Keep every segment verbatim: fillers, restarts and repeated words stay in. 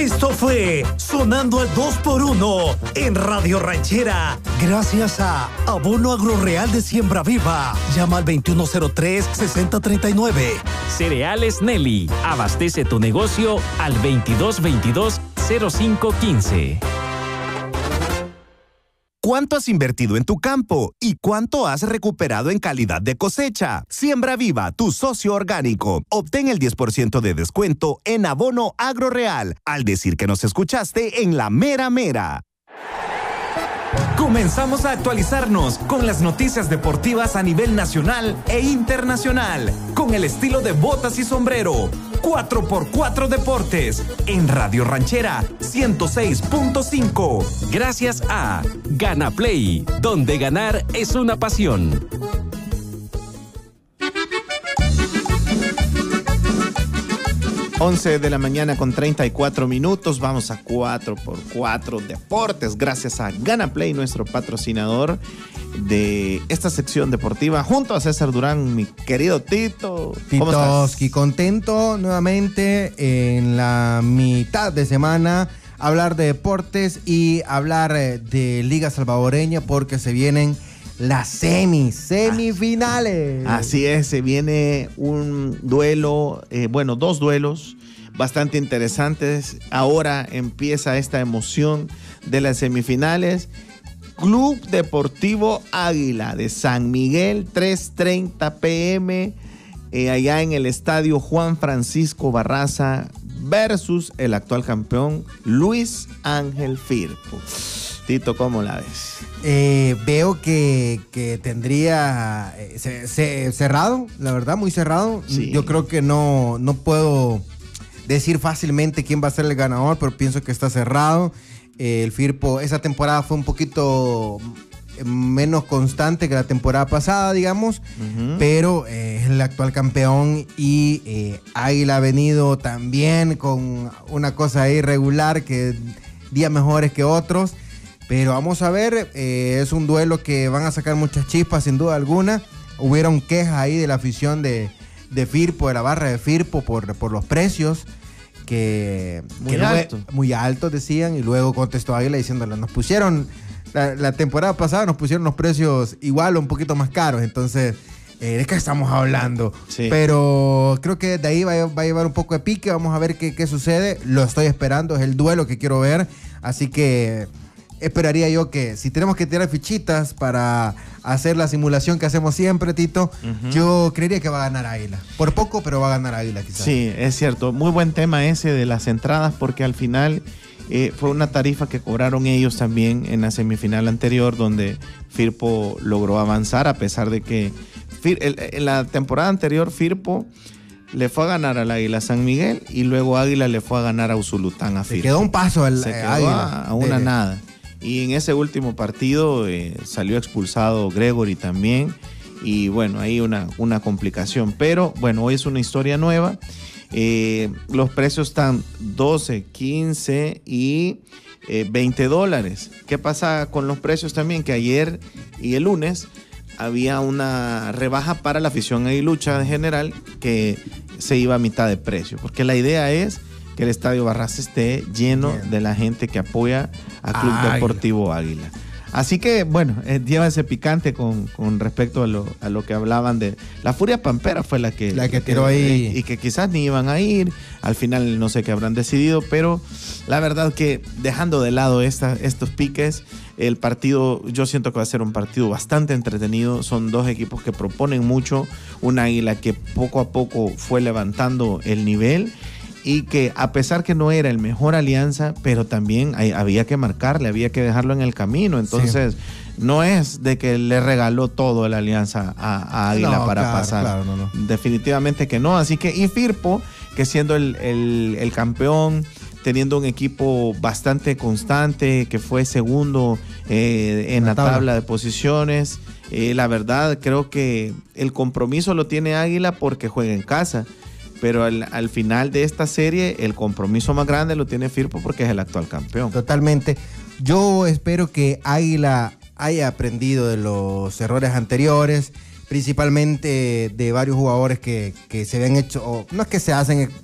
Esto fue Sonando al dos por uno en Radio Ranchera. Gracias a Abono Agroreal de Siembra Viva. Llama al veintiuno cero tres, sesenta treinta y nueve. Cereales Nelly. Abastece tu negocio al veintidós veintidós, cero cinco quince. ¿Cuánto has invertido en tu campo y cuánto has recuperado en calidad de cosecha? Siembra Viva, tu socio orgánico. Obtén el diez por ciento de descuento en Abono Agroreal al decir que nos escuchaste en La Mera Mera. Comenzamos a actualizarnos con las noticias deportivas a nivel nacional e internacional, con el estilo de botas y sombrero. cuatro por cuatro Deportes, en Radio Ranchera ciento seis punto cinco. Gracias a Gana Play, donde ganar es una pasión. once de la mañana con treinta y cuatro minutos. Vamos a cuatro por cuatro Deportes, gracias a Gana Play, nuestro patrocinador de esta sección deportiva, junto a César Durán, mi querido Tito. ¿Cómo Titoski, estás? contento nuevamente en la mitad de semana, hablar de deportes y hablar de Liga Salvadoreña, porque se vienen las semis, semifinales. Así es, se viene un duelo, eh, bueno, dos duelos bastante interesantes. Ahora empieza esta emoción de las semifinales. Club Deportivo Águila de San Miguel, tres treinta pe eme, eh, allá en el estadio Juan Francisco Barraza, versus el actual campeón Luis Ángel Firpo. Tito, ¿cómo la ves? Eh, veo que, que tendría eh, se, se, cerrado, la verdad, muy cerrado. Sí. Yo creo que no, no puedo decir fácilmente quién va a ser el ganador, pero pienso que está cerrado. Eh, el Firpo, esa temporada fue un poquito menos constante que la temporada pasada, digamos, uh-huh. pero eh, es el actual campeón y eh, Águila ha venido también con una cosa ahí regular, que días mejores que otros. Pero vamos a ver, eh, es un duelo que van a sacar muchas chispas sin duda alguna. Hubieron quejas ahí de la afición de, de Firpo, de la barra de Firpo, por, por los precios que muy que alto. No, muy altos decían, y luego contestó Águila diciéndole, nos pusieron, la, la temporada pasada nos pusieron los precios igual o un poquito más caros, entonces eh, ¿de qué estamos hablando? Sí. Pero creo que de ahí va, va a llevar un poco de pique, vamos a ver qué, qué sucede, lo estoy esperando, es el duelo que quiero ver, así que esperaría yo que si tenemos que tirar fichitas para hacer la simulación que hacemos siempre, Tito, uh-huh. yo creería que va a ganar Águila. Por poco, pero va a ganar Águila quizás. Sí, es cierto. Muy buen tema ese de las entradas, porque al final eh, fue una tarifa que cobraron ellos también en la semifinal anterior, donde Firpo logró avanzar, a pesar de que Fir- el, en la temporada anterior Firpo le fue a ganar al Águila San Miguel y luego Águila le fue a ganar a Usulután a Firpo. Se quedó un paso al Se quedó Águila. A, a una de... nada. Y en ese último partido eh, salió expulsado Gregory también. Y bueno, ahí una, una complicación. Pero bueno, hoy es una historia nueva. Eh, los precios están doce, quince y eh, veinte dólares. ¿Qué pasa con los precios también? Que ayer y el lunes había una rebaja para la afición aguilucha en general, que se iba a mitad de precio. Porque la idea es que el Estadio Barraza esté lleno Bien. de la gente que apoya a Club Águila. Deportivo Águila. Así que, bueno, eh, lleva ese picante con, con respecto a lo, a lo que hablaban de... La Furia Pampera fue la que... La que tiró ahí. Eh, y que quizás ni iban a ir. Al final no sé qué habrán decidido, pero la verdad que dejando de lado esta, estos piques, el partido, yo siento que va a ser un partido bastante entretenido. Son dos equipos que proponen mucho. Un Águila que poco a poco fue levantando el nivel, y que a pesar que no era el mejor alianza, pero también hay, había que marcarle, había que dejarlo en el camino. Entonces, sí. no es de que le regaló todo la alianza a, a Águila no, para claro, pasar. Claro, no, no. Definitivamente que no. Así que, y Firpo, que siendo el, el, el campeón, teniendo un equipo bastante constante, que fue segundo eh, en la, la tabla. tabla de posiciones, eh, la verdad creo que el compromiso lo tiene Águila porque juega en casa. Pero al, al final de esta serie, el compromiso más grande lo tiene Firpo porque es el actual campeón. Totalmente. Yo espero que Águila haya aprendido de los errores anteriores, principalmente de varios jugadores que, que se habían hecho, o no es que se hacen,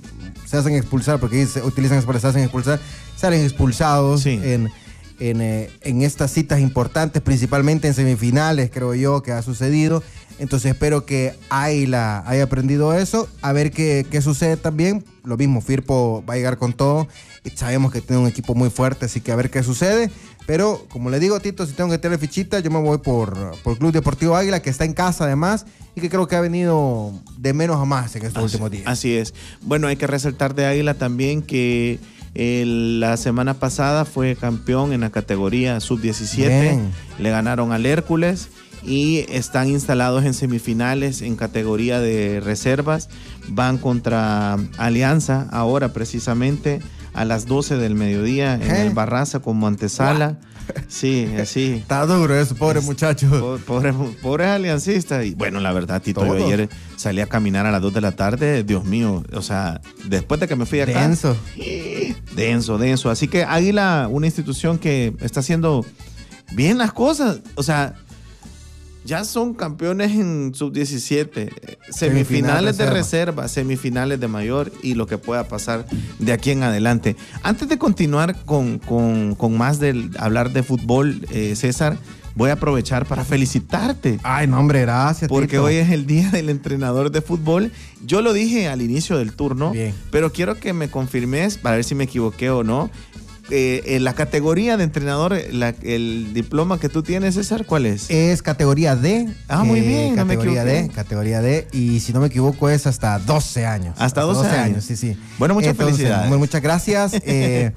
se hacen expulsar, porque se utilizan expresas, se hacen expulsar, salen expulsados sí. en, en, eh, en estas citas importantes, principalmente en semifinales, creo yo, que ha sucedido. Entonces espero que Águila haya aprendido eso, a ver qué, qué sucede también. Lo mismo, Firpo va a llegar con todo. Y sabemos que tiene un equipo muy fuerte, así que a ver qué sucede. Pero, como le digo, Tito, si tengo que tener fichita, yo me voy por, por Club Deportivo Águila, que está en casa además, y que creo que ha venido de menos a más en estos así, últimos días. Así es. Bueno, hay que resaltar de Águila también que el, la semana pasada fue campeón en la categoría sub diecisiete. Bien. Le ganaron al Hércules. Y están instalados en semifinales en categoría de reservas. Van contra Alianza ahora precisamente a las doce del mediodía en ¿Eh? el Barraza con Montesala. Sí, así. Está duro eso, pobre muchacho. Pobre, pobre, pobre aliancista. Y bueno, la verdad, Tito, yo ayer salí a caminar a las dos de la tarde. Dios mío, o sea, después de que me fui acá. Denso. Denso, denso. Así que Águila, una institución que está haciendo bien las cosas. O sea, ya son campeones en sub diecisiete, semifinales de reserva, semifinales de mayor y lo que pueda pasar de aquí en adelante. Antes de continuar con, con, con más de hablar de fútbol, eh, César, voy a aprovechar para felicitarte. Ay, no, hombre, gracias. Porque Tito. Hoy es el día del entrenador de fútbol. Yo lo dije al inicio del turno, Bien. pero quiero que me confirmes para ver si me equivoqué o no. Eh, en la categoría de entrenador, la, el diploma que tú tienes, César, ¿cuál es? Es categoría D. Ah, muy bien. Eh, categoría no me D, categoría D. Y si no me equivoco es hasta doce años. Hasta doce, hasta doce años. años, sí, sí. Bueno, muchas Entonces, felicidades. Muchas gracias. eh,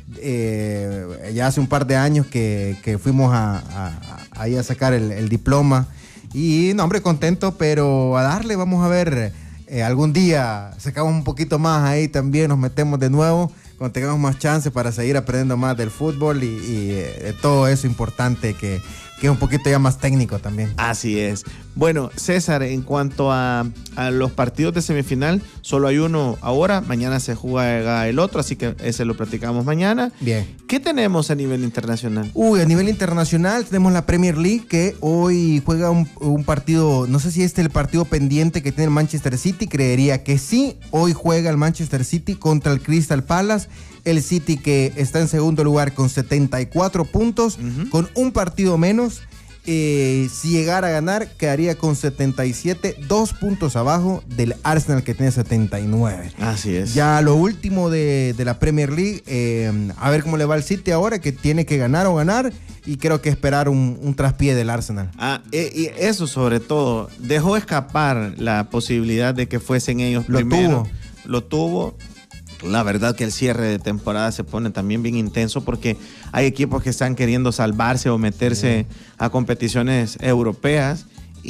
eh, ya hace un par de años que, que fuimos a, a, a, ahí a sacar el, el diploma. Y, no, hombre, contento, pero a darle, vamos a ver, eh, algún día sacamos un poquito más ahí también, nos metemos de nuevo. Cuando tengamos más chance para seguir aprendiendo más del fútbol y, y de todo eso importante que, que es un poquito ya más técnico también. Así es. Bueno, César, en cuanto a, a los partidos de semifinal, solo hay uno ahora, mañana se juega el otro, así que ese lo platicamos mañana. Bien. ¿Qué tenemos a nivel internacional? Uy, a nivel internacional tenemos la Premier League, que hoy juega un, un partido, no sé si este es el partido pendiente que tiene el Manchester City, creería que sí. Hoy juega el Manchester City contra el Crystal Palace. El City, que está en segundo lugar con setenta y cuatro puntos, uh-huh. con un partido menos. Eh, si llegara a ganar, quedaría con setenta y siete, dos puntos abajo del Arsenal, que tiene setenta y nueve. Así es. Ya lo último de, de la Premier League, eh, a ver cómo le va al City ahora, que tiene que ganar o ganar, y creo que esperar un, un traspié del Arsenal. Ah, y eso sobre todo, dejó escapar la posibilidad de que fuesen ellos lo primero. Tuvo. Lo tuvo. La verdad que el cierre de temporada se pone también bien intenso porque hay equipos que están queriendo salvarse o meterse sí. a competiciones europeas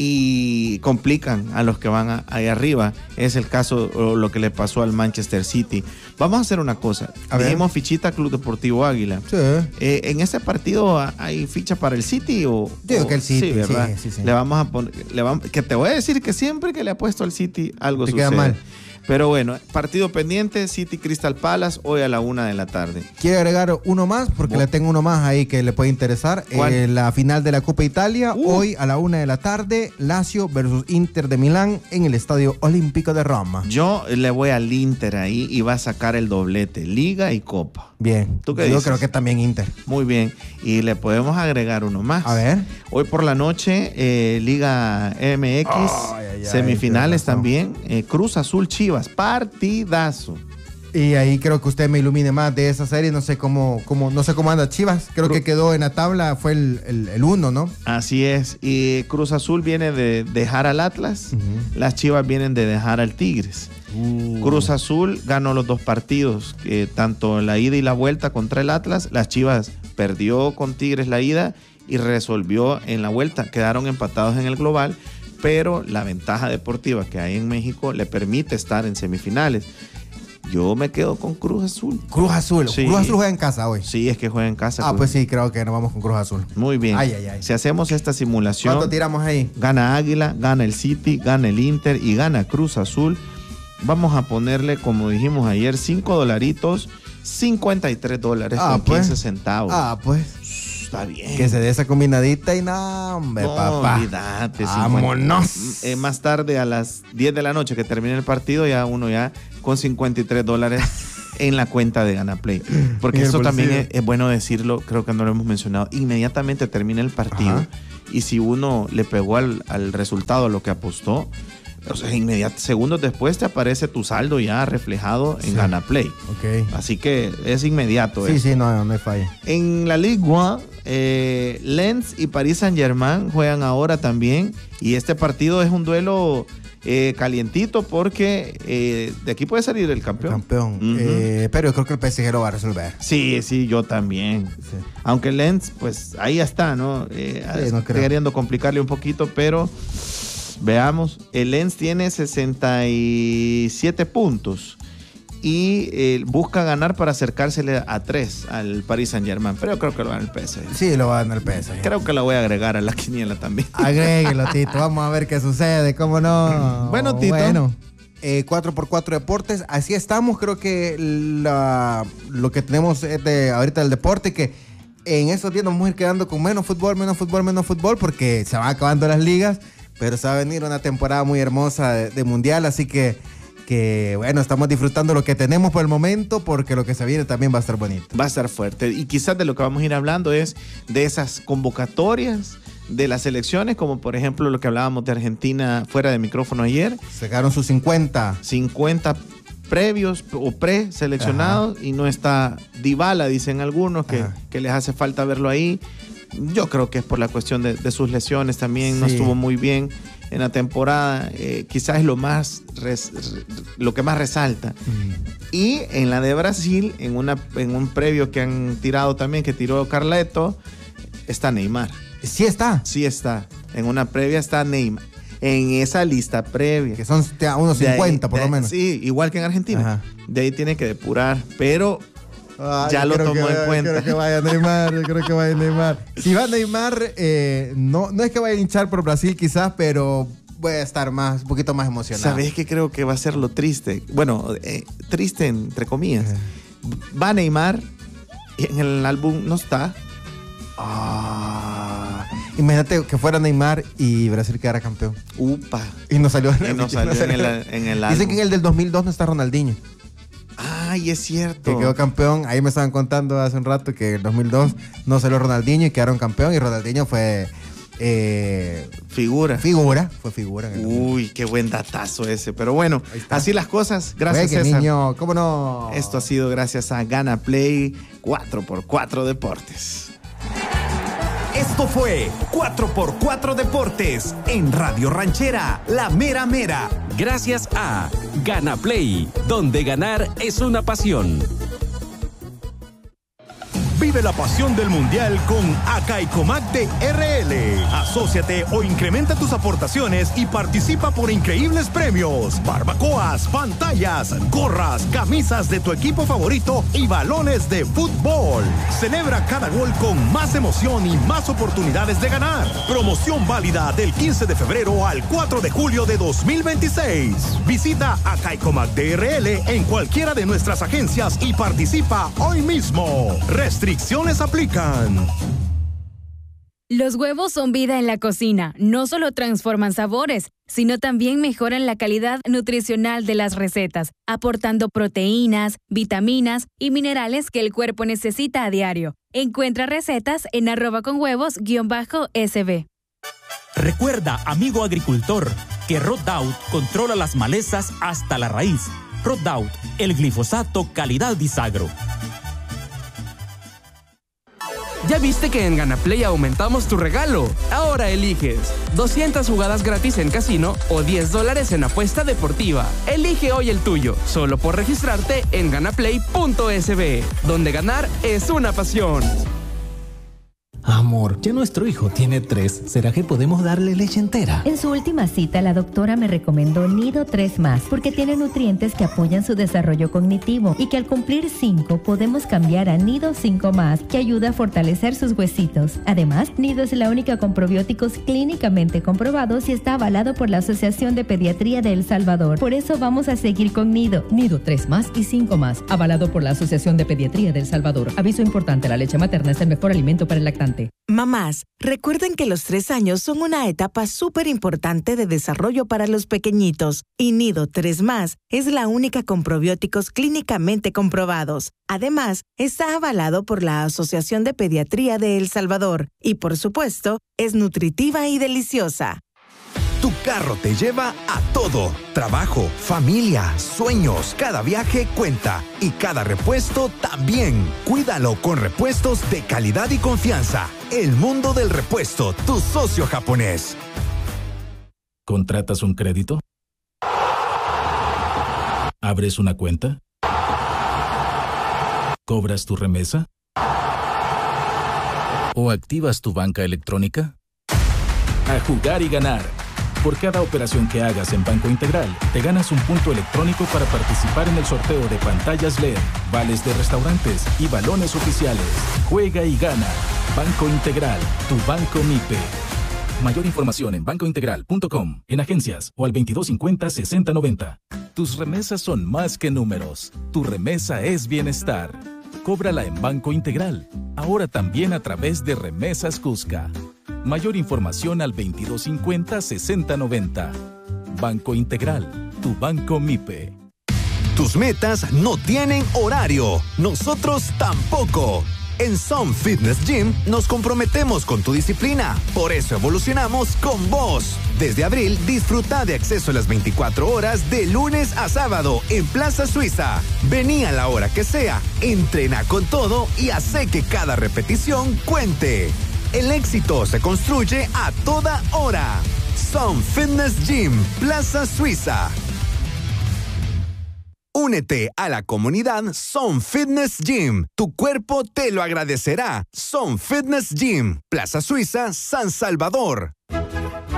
y complican a los que van a, ahí arriba. Es el caso o lo que le pasó al Manchester City. Vamos a hacer una cosa. A Dijimos fichita Club Deportivo Águila. Sí. Eh, ¿En este partido hay ficha para el City? O, Digo o, que el City, sí, ¿verdad? Sí, sí, sí. Le vamos a poner, le vamos, que te voy a decir que siempre que le ha puesto al City algo te sucede. Queda mal. Pero bueno, partido pendiente, City Crystal Palace, hoy a la una de la tarde. ¿Quiere agregar uno más? Porque le tengo uno más ahí que le puede interesar. Eh, la final de la Copa Italia, uh. hoy a la una de la tarde, Lazio versus Inter de Milán en el Estadio Olímpico de Roma. Yo le voy al Inter ahí y va a sacar el doblete, Liga y Copa. Bien. ¿Tú qué Yo dices? creo que también Inter. Muy bien. Y le podemos agregar uno más. A ver. Hoy por la noche, eh, Liga M X, oh, ay, ay, semifinales ay, también. Eh, Cruz Azul Chivas, partidazo. Y ahí creo que usted me ilumine más de esa serie. No sé cómo, cómo, no sé cómo anda Chivas. Creo Cruz. que quedó en la tabla, fue el, el, el uno, ¿no? Así es. Y Cruz Azul viene de dejar al Atlas. Uh-huh. Las Chivas vienen de dejar al Tigres. Uh. Cruz Azul ganó los dos partidos, eh, tanto la ida y la vuelta contra el Atlas. Las Chivas perdió con Tigres la ida y resolvió en la vuelta. Quedaron empatados en el global, pero la ventaja deportiva que hay en México le permite estar en semifinales. Yo me quedo con Cruz Azul. Cruz Azul. Sí. Cruz Azul juega en casa hoy. Sí, es que juega en casa. Ah, Cruz. pues sí, creo que nos vamos con Cruz Azul. Muy bien. Ay, ay, ay. Si hacemos esta simulación, ¿cuánto tiramos ahí? Gana Águila, gana el City, gana el Inter y gana Cruz Azul. Vamos a ponerle, como dijimos ayer, cinco dolaritos, cincuenta y tres dólares ah, con pues. quince centavos. Ah, pues. está bien. Que se dé esa combinadita y no, hombre, no, papá. Olvídate. Vámonos. cincuenta, eh, más tarde, a las diez de la noche que termine el partido, ya uno ya con cincuenta y tres dólares en la cuenta de GanaPlay. Porque eso también es, es bueno decirlo, creo que no lo hemos mencionado. Inmediatamente termina el partido. Ajá. Y si uno le pegó al, al resultado, a lo que apostó, o sea, inmediato, segundos después te aparece tu saldo ya reflejado en sí. GanaPlay. Okay. Así que es inmediato. Sí, eso. sí, no, no hay falla. En la Ligue uno, eh, Lens y Paris Saint-Germain juegan ahora también. Y este partido es un duelo eh, calientito porque eh, de aquí puede salir el campeón. El campeón. Uh-huh. eh, pero yo creo que el P S G lo va a resolver. Sí, sí, yo también. Sí. Aunque Lens, pues ahí está, ¿no? Eh, sí, no creo. Queriendo complicarle un poquito, pero... Veamos, el Lens tiene sesenta y siete puntos y eh, busca ganar para acercársele a tres al Paris Saint-Germain, pero yo creo que lo gana el P S G. Sí, lo va a ganar el P S G. Creo que la voy a agregar a la quiniela también. Agréguelo, Tito, vamos a ver qué sucede, cómo no. Bueno, Tito. Bueno. Eh, cuatro por cuatro Deportes, así estamos, creo que la, lo que tenemos es de ahorita el deporte, que en esos días nos vamos a ir quedando con menos fútbol, menos fútbol, menos fútbol, porque se van acabando las ligas. Pero se va a venir una temporada muy hermosa de, de mundial, así que, que, bueno, estamos disfrutando lo que tenemos por el momento, porque lo que se viene también va a estar bonito. Va a estar fuerte. Y quizás de lo que vamos a ir hablando es de esas convocatorias de las selecciones, como por ejemplo lo que hablábamos de Argentina fuera de micrófono ayer. Sacaron sus cincuenta. cincuenta previos o pre-seleccionados. Ajá. Y no está Dybala, dicen algunos, que, que les hace falta verlo ahí. Yo creo que es por la cuestión de, de sus lesiones también, sí. No estuvo muy bien en la temporada, eh, quizás es lo más res, lo que más resalta. Mm. Y en la de Brasil, en, una, en un previo que han tirado también, que tiró Carleto, está Neymar. Sí está. Sí está. En una previa está Neymar. En esa lista previa. Que son unos cincuenta ahí, por lo menos. Sí, igual que en Argentina. Ajá. De ahí tiene que depurar, pero... Ah, ya lo tomó vaya, en cuenta. Yo creo que vaya Neymar, yo creo que vaya Neymar. Si va Neymar, eh, no, no es que vaya a hinchar por Brasil quizás, pero voy a estar más, un poquito más emocionado. ¿Sabes qué creo que va a ser lo triste? Bueno, eh, triste entre comillas. Uh-huh. Va Neymar y en el álbum no está. Ah, imagínate que fuera Neymar y Brasil quedara campeón. Upa. Y no salió, y no salió, no salió en, el, en el álbum. Dicen que en el del dos mil dos no está Ronaldinho. Ay, es cierto. Que quedó campeón. Ahí me estaban contando hace un rato que en el dos mil dos no salió Ronaldinho y quedaron campeón. Y Ronaldinho fue... Eh, figura. Figura. Fue figura. Uy, qué buen datazo ese. Pero bueno, así las cosas. Gracias, Oye, César. Niño, ¿cómo no? Esto ha sido gracias a GanaPlay cuatro por cuatro Deportes. Esto fue cuatro por cuatro Deportes en Radio Ranchera, La Mera Mera. Gracias a GanaPlay, donde ganar es una pasión. Vive la pasión del Mundial con Acaicomac de R L. Asóciate o incrementa tus aportaciones y participa por increíbles premios. Barbacoas, pantallas, gorras, camisas de tu equipo favorito y balones de fútbol. Celebra cada gol con más emoción y más oportunidades de ganar. Promoción válida del quince de febrero al cuatro de julio de dos mil veintiséis. Visita Acaicomac de R L en cualquiera de nuestras agencias y participa hoy mismo. Restricciones aplican. Los huevos son vida en la cocina. No solo transforman sabores, sino también mejoran la calidad nutricional de las recetas, aportando proteínas, vitaminas y minerales que el cuerpo necesita a diario. Encuentra recetas en arroba con huevos guión bajo sb. Recuerda, amigo agricultor, que Roundup controla las malezas hasta la raíz. Roundup, el glifosato calidad Disagro. ¿Ya viste que en GanaPlay aumentamos tu regalo? Ahora eliges doscientas jugadas gratis en casino o diez dólares en apuesta deportiva. Elige hoy el tuyo, solo por registrarte en ganaplay punto sb, donde ganar es una pasión. Amor, ya nuestro hijo tiene tres. ¿Será que podemos darle leche entera? En su última cita, la doctora me recomendó Nido tres más, porque tiene nutrientes que apoyan su desarrollo cognitivo y que al cumplir cinco podemos cambiar a Nido cinco más, que ayuda a fortalecer sus huesitos. Además, Nido es la única con probióticos clínicamente comprobados y está avalado por la Asociación de Pediatría de El Salvador. Por eso vamos a seguir con Nido. Nido tres más y cinco más, avalado por la Asociación de Pediatría de El Salvador. Aviso importante, la leche materna es el mejor alimento para el lactante. importante. Mamás, recuerden que los tres años son una etapa súper importante de desarrollo para los pequeñitos y Nido tres más es la única con probióticos clínicamente comprobados. Además, está avalado por la Asociación de Pediatría de El Salvador y, por supuesto, es nutritiva y deliciosa. Tu carro te lleva a todo. Trabajo, familia, sueños. Cada viaje cuenta. Y cada repuesto también. Cuídalo con repuestos de calidad y confianza. El mundo del repuesto, tu socio japonés. ¿Contratas un crédito? ¿Abres una cuenta? ¿Cobras tu remesa? ¿O activas tu banca electrónica? A jugar y ganar. Por cada operación que hagas en Banco Integral, te ganas un punto electrónico para participar en el sorteo de pantallas L E D, vales de restaurantes y balones oficiales. Juega y gana. Banco Integral, tu banco MIPE. Mayor información en banco integral punto com, en agencias o al veintidós cincuenta, sesenta noventa. Tus remesas son más que números. Tu remesa es bienestar. Cóbrala en Banco Integral. Ahora también a través de Remesas Cusca. Mayor información al veintidós cincuenta, sesenta noventa. Banco Integral, tu banco MIPE. Tus metas no tienen horario. Nosotros tampoco. En Some Fitness Gym nos comprometemos con tu disciplina. Por eso evolucionamos con vos. Desde abril, disfruta de acceso a las veinticuatro horas de lunes a sábado en Plaza Suiza. Vení a la hora que sea, entrena con todo y hace que cada repetición cuente. El éxito se construye a toda hora. Some Fitness Gym, Plaza Suiza. Únete a la comunidad Some Fitness Gym. Tu cuerpo te lo agradecerá. Some Fitness Gym, Plaza Suiza, San Salvador.